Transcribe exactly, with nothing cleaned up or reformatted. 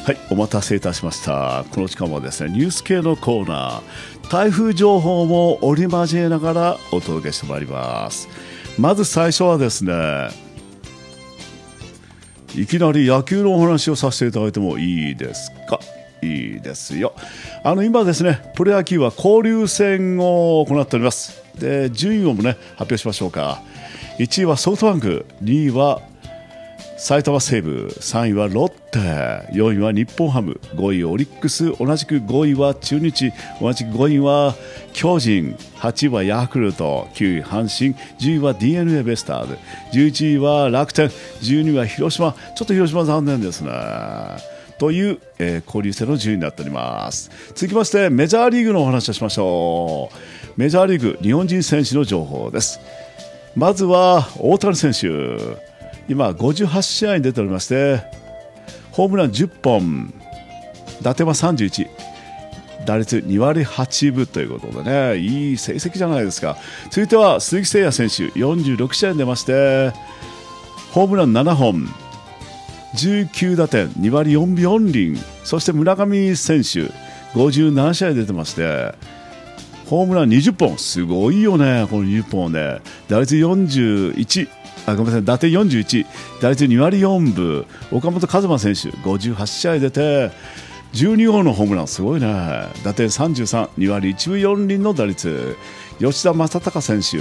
はい、お待たせいたしました。この時間はですね、ニュース系のコーナー、台風情報も織り交えながらお届けしてまいります。まず最初はですね、いきなり野球のお話をさせていただいてもいいですか？いいですよ。あの今ですね、プロ野球は交流戦を行っております。で、順位をもね、発表しましょうか。いちいはソフトバンク、にいは埼玉西武、さんいはロッテ、よんいは日本ハム、ごいオリックス、同じくごいは中日、同じくごいは巨人、はちいはヤクルト、きゅうい阪神、じゅういは ディーエヌエー ベイスターズ、じゅういちいは楽天、じゅうにいは広島。ちょっと広島残念ですねという、えー、交流戦の順位になっております。続きましてメジャーリーグのお話をしましょう。メジャーリーグ日本人選手の情報です。まずは大谷選手、今ごじゅうはち試合に出ておりまして、ホームランじゅっぽん、打点はさんじゅういち、打率にわりはちぶということでね、いい成績じゃないですか。続いては鈴木誠也選手、よんじゅうろく試合に出まして、ホームランななほん、じゅうきゅう打点、にわりよんぶよんりん。そして村上選手、ごじゅうなな試合出てまして、ホームランにじゅっぽん、すごいよね、このにじゅっぽんをね。打率よんじゅういち、あ、ごめんなさい、打点よんじゅういち、打率にわりよんぶ。岡本和真選手、ごじゅうはち試合出てじゅうにごうのホームラン、すごいね。打点さんじゅうさん、にわりいちぶよんりんの打率。吉田正尚選手、